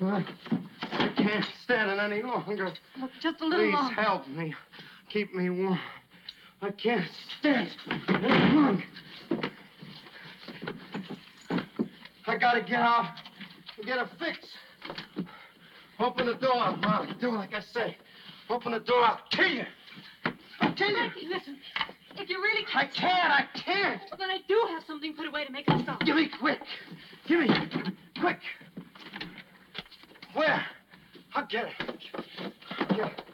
I can't stand it any longer. Look, just a little longer. Please help me. Keep me warm. I can't stand it any longer. I gotta get out and get a fix. Open the door, Mom. Do like I say. Open the door, I'll kill you. I'll kill you. Frankie, listen. If you really can't... I can't. Well, then I do have something put away to make it stop. Give me quick. Give me. Quick. Where? I'll get it. I'll get it.